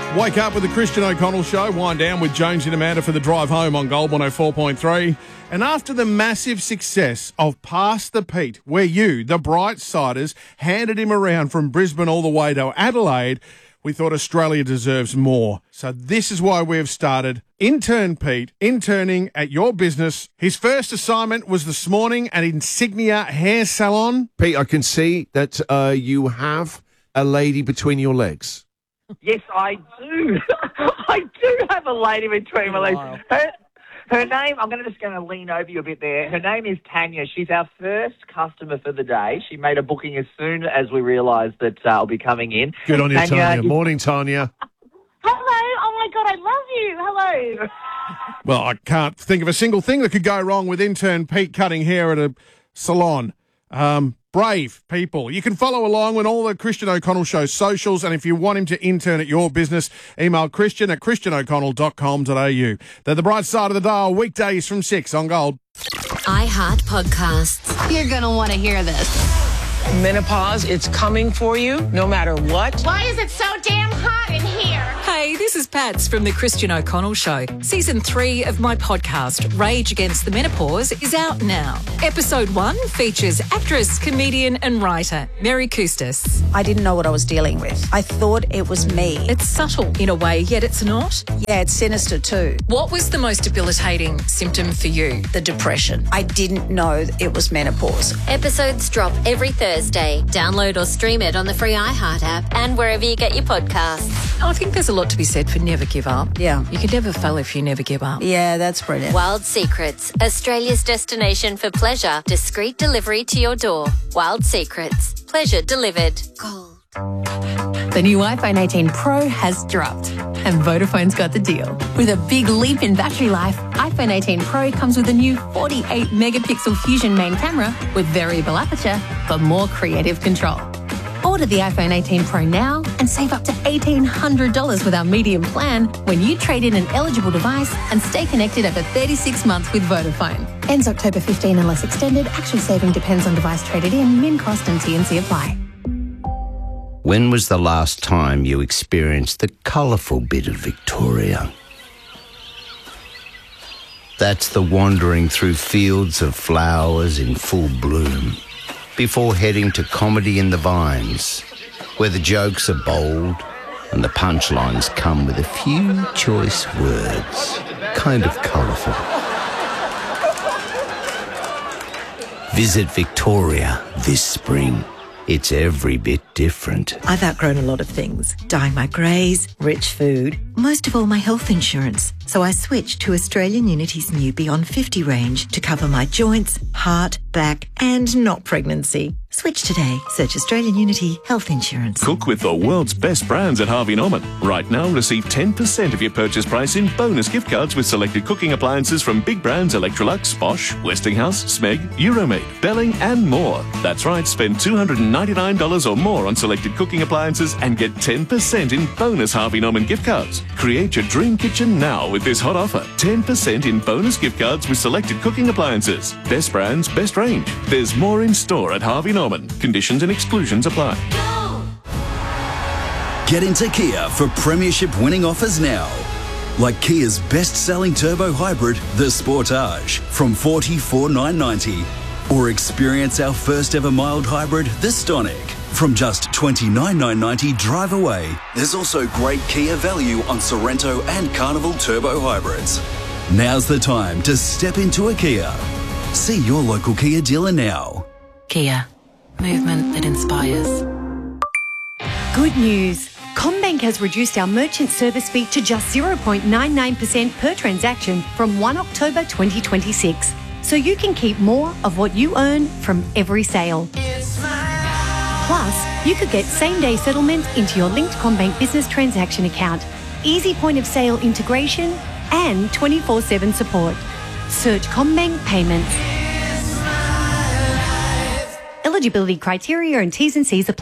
Wake up with the Christian O'Connell Show. Wind down with Jonesy and Amanda for the drive home on Gold 104.3. And after the massive success of Pass the Pete, where you, the Brightsiders, handed him around from Brisbane all the way to Adelaide, we thought Australia deserves more. So this is why we have started Intern Pete, interning at your business. His first assignment was this morning at Insignia Hair Salon. Pete, I can see that you have a lady between your legs. Yes, I do. I do have a lady between my legs. Her name, I'm just going to lean over you a bit there. Her name is Tanya. She's our first customer for the day. She made a booking as soon as we realised that I'll be coming in. Good on you, Tanya. Morning, Tanya. Hello. Oh, my God, I love you. Hello. Well, I can't think of a single thing that could go wrong with Intern Pete cutting hair at a salon. Brave people. You can follow along on all the Christian O'Connell Show socials, and if you want him to intern at your business, email christian@christianoconnell.com.au. They're the bright side of the dial, weekdays from 6 on Gold. iHeart Podcasts. You're going to want to hear this. Menopause, it's coming for you, no matter what. Why is it so damn hot in here? Hey, this is Pats from The Christian O'Connell Show. Season 3 of my podcast, Rage Against the Menopause, is out now. Episode 1 features actress, comedian and writer Mary Custis. I didn't know what I was dealing with. I thought it was me. It's subtle in a way, yet it's not. Yeah, it's sinister too. What was the most debilitating symptom for you? The depression. I didn't know it was menopause. Episodes drop every Thursday. Download or stream it on the free iHeart app and wherever you get your podcasts. I think there's a lot to be said for never give up. Yeah. You can never fail if you never give up. Yeah, that's brilliant. Wild Secrets, Australia's destination for pleasure. Discreet delivery to your door. Wild Secrets. Pleasure delivered. Gold. The new iPhone 18 Pro has dropped, and Vodafone's got the deal. With a big leap in battery life, iPhone 18 Pro comes with a new 48-megapixel Fusion main camera with variable aperture for more creative control. Order the iPhone 18 Pro now and save up to $1,800 with our medium plan when you trade in an eligible device and stay connected over 36 months with Vodafone. Ends October 15 unless extended. Actual saving depends on device traded in. Min cost and T&C apply. When was the last time you experienced the colourful bit of Victoria? That's the wandering through fields of flowers in full bloom, before heading to Comedy in the Vines, where the jokes are bold and the punchlines come with a few choice words, kind of colourful. Visit Victoria this spring. It's every bit different. I've outgrown a lot of things. Dyeing my greys, rich food, most of all my health insurance. So I switched to Australian Unity's new Beyond 50 range to cover my joints, heart, back and not pregnancy. Switch today. Search Australian Unity Health Insurance. Cook with the world's best brands at Harvey Norman. Right now, receive 10% of your purchase price in bonus gift cards with selected cooking appliances from big brands Electrolux, Bosch, Westinghouse, Smeg, Euromade, Belling and more. That's right, spend $299 or more on selected cooking appliances and get 10% in bonus Harvey Norman gift cards. Create your dream kitchen now with this hot offer. 10% in bonus gift cards with selected cooking appliances. Best brands, best range. There's more in store at Harvey Norman. Conditions and exclusions apply. Get into Kia for premiership winning offers now. Like Kia's best-selling turbo hybrid, the Sportage, from $44,990. Or experience our first ever mild hybrid, the Stonic, from just $29,990 drive away. There's also great Kia value on Sorrento and Carnival turbo hybrids. Now's the time to step into a Kia. See your local Kia dealer now. Kia. Movement that inspires. Good news. CommBank has reduced our merchant service fee to just 0.99% per transaction from 1 October 2026. So you can keep more of what you earn from every sale. Plus, you could get same-day settlement into your linked CommBank business transaction account, easy point-of-sale integration and 24/7 support. Search CommBank Payments. Eligibility criteria and T's and C's apply.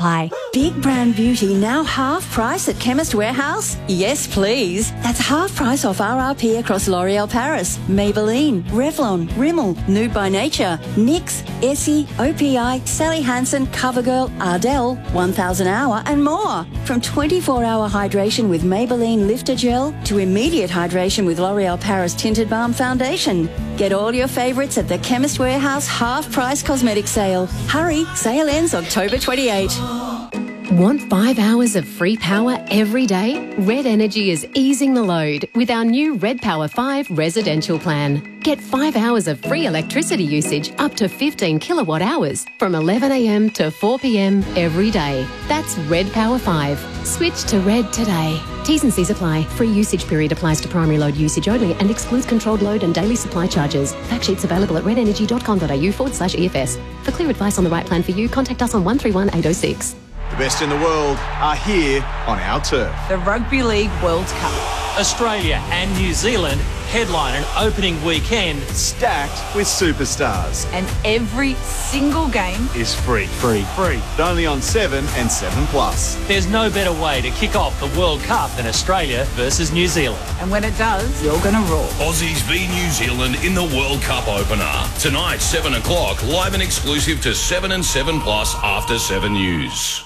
Big Brand Beauty now half price at Chemist Warehouse? Yes, please. That's half price off RRP across L'Oreal Paris, Maybelline, Revlon, Rimmel, Nude by Nature, NYX, Essie, OPI, Sally Hansen, CoverGirl, Ardell, 1000 Hour and more. From 24-hour hydration with Maybelline Lifter Gel to immediate hydration with L'Oreal Paris Tinted Balm Foundation. Get all your favourites at the Chemist Warehouse half price cosmetic sale. Hurry, sale ends October 28. Want 5 hours of free power every day? Red Energy is easing the load with our new Red Power 5 residential plan. Get 5 hours of free electricity usage up to 15 kilowatt hours from 11 a.m. to 4 p.m. every day. That's Red Power 5. Switch to Red today. T's and C's apply. Free usage period applies to primary load usage only and excludes controlled load and daily supply charges. Fact sheets available at redenergy.com.au/EFS. For clear advice on the right plan for you, contact us on 131 806. The best in the world are here on our turf. The Rugby League World Cup. Australia and New Zealand headline an opening weekend stacked with superstars. And every single game is free. But only on 7 and 7 Plus. There's no better way to kick off the World Cup than Australia versus New Zealand. And when it does, you're going to roar. Aussies v New Zealand in the World Cup opener. Tonight, 7 o'clock, live and exclusive to 7 and 7 Plus after 7 News.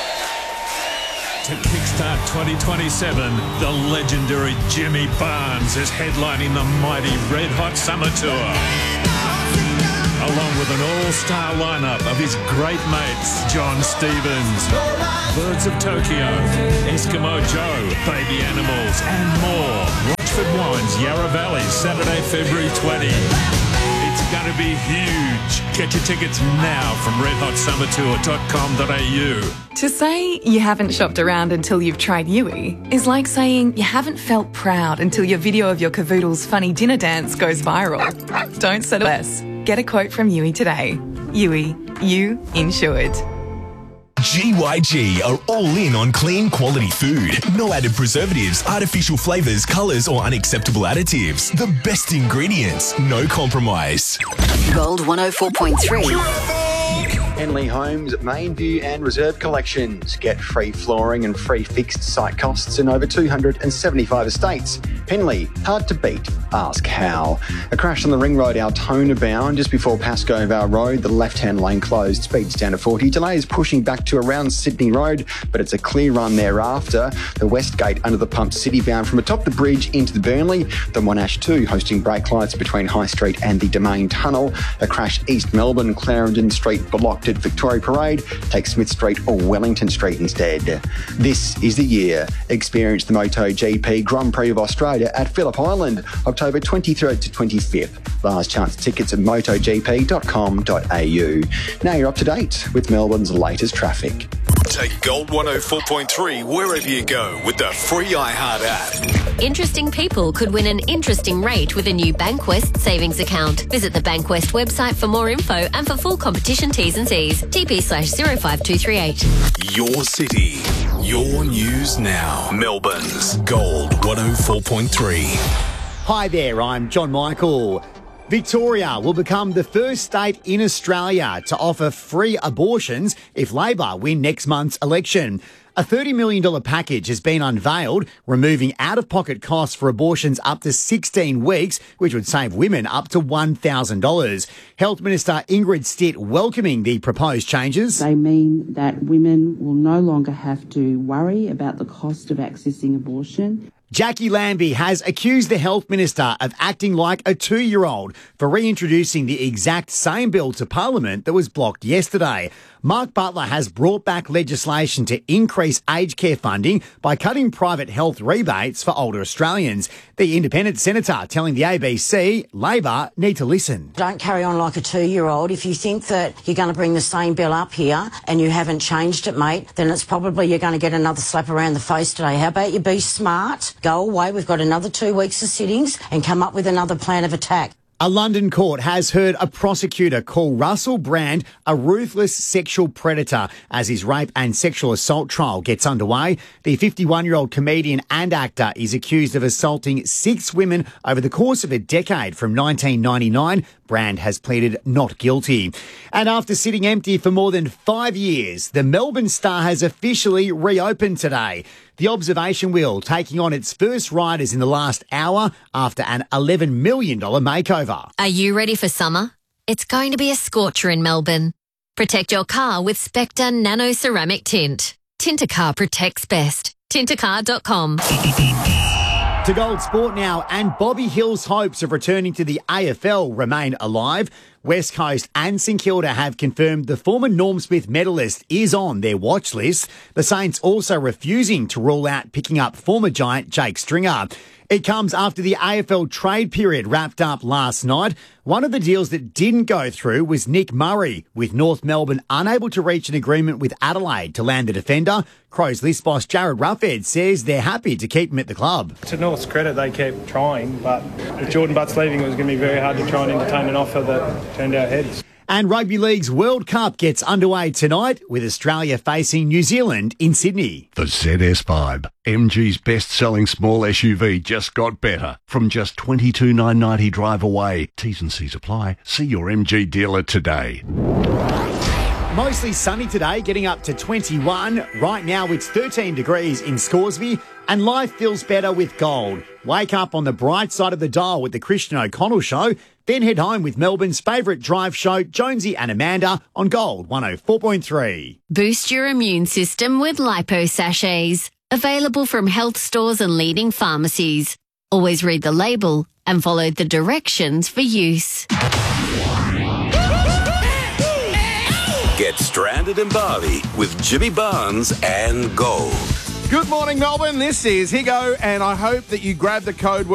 To kickstart 2027, the legendary Jimmy Barnes is headlining the mighty Red Hot Summer Tour. Along with an all-star lineup of his great mates, John Stevens, Birds of Tokyo, Eskimo Joe, Baby Animals, and more. Rochford Wines, Yarra Valley, Saturday, February 20. It's going to be huge. Get your tickets now from redhotsummertour.com.au. To say you haven't shopped around until you've tried Yui is like saying you haven't felt proud until your video of your cavoodle's funny dinner dance goes viral. Don't settle less. Get a quote from Yui today. Yui, you insured. GYG are all in on clean quality food. No added preservatives, artificial flavours, colours or unacceptable additives. The best ingredients, no compromise. Gold 104.3. Henley Homes, Mainview and Reserve collections. Get free flooring and free fixed site costs in over 275 estates. Henley, hard to beat. Ask how. A crash on the Ring Road, Altona bound, just before Pascoe Vale Road. The left-hand lane closed, speeds down to 40. Delays pushing back to around Sydney Road, but it's a clear run thereafter. The West Gate under the pump, city bound from atop the bridge into the Burnley. The Monash 2 hosting brake lights between High Street and the Domain Tunnel. A crash East Melbourne, Clarendon Street blocked at Victoria Parade. Take Smith Street or Wellington Street instead. This is the year. Experience the MotoGP Grand Prix of Australia at Phillip Island, October 23rd to 25th. Last chance tickets at motogp.com.au. Now you're up to date with Melbourne's latest traffic. Take Gold 104.3 wherever you go with the free iHeart app. Interesting people could win an interesting rate with a new Bankwest savings account. Visit the Bankwest website for more info and for full competition T's and C's. TP/05238. Your city, your news now. Melbourne's Gold 104.3. Hi there, I'm John Michael. Victoria will become the first state in Australia to offer free abortions if Labor win next month's election. A $30 million package has been unveiled, removing out-of-pocket costs for abortions up to 16 weeks, which would save women up to $1,000. Health Minister Ingrid Stitt welcoming the proposed changes. They mean that women will no longer have to worry about the cost of accessing abortion. Jackie Lambie has accused the Health Minister of acting like a 2-year-old for reintroducing the exact same bill to Parliament that was blocked yesterday. Mark Butler has brought back legislation to increase aged care funding by cutting private health rebates for older Australians. The independent senator telling the ABC Labor need to listen. Don't carry on like a 2-year-old. If you think that you're going to bring the same bill up here and you haven't changed it, mate, then it's probably you're going to get another slap around the face today. How about you be smart, go away, we've got another 2 weeks of sittings and come up with another plan of attack. A London court has heard a prosecutor call Russell Brand a ruthless sexual predator as his rape and sexual assault trial gets underway. The 51-year-old comedian and actor is accused of assaulting 6 women over the course of a decade from 1999. Brand has pleaded not guilty. And after sitting empty for more than 5 years, the Melbourne Star has officially reopened today. The observation wheel taking on its first riders in the last hour after an $11 million makeover. Are you ready for summer? It's going to be a scorcher in Melbourne. Protect your car with Spectre Nano Ceramic Tint. Tintercar protects best. Tintercar.com. To Gold Sport now, and Bobby Hill's hopes of returning to the AFL remain alive. West Coast and St Kilda have confirmed the former Norm Smith medalist is on their watch list. The Saints also refusing to rule out picking up former Giant Jake Stringer. It comes after the AFL trade period wrapped up last night. One of the deals that didn't go through was Nick Murray, with North Melbourne unable to reach an agreement with Adelaide to land the defender. Crows list boss Jared Ruffhead says they're happy to keep him at the club. To North's credit, they kept trying, but with Jordan Butts leaving, it was going to be very hard to try and entertain an offer that turned our heads. And Rugby League's World Cup gets underway tonight with Australia facing New Zealand in Sydney. The ZS5, MG's best-selling small SUV, just got better. From just $22,990 drive away. T's and C's apply. See your MG dealer today. Mostly sunny today, getting up to 21. Right now it's 13 degrees in Scoresby, and life feels better with gold. Wake up on the bright side of the dial with the Christian O'Connell Show, then head home with Melbourne's favourite drive show, Jonesy and Amanda, on Gold 104.3. Boost your immune system with Lipo Sachets. Available from health stores and leading pharmacies. Always read the label and follow the directions for use. Get stranded in Bali with Jimmy Barnes and Gold. Good morning, Melbourne. This is Higo, and I hope that you grab the code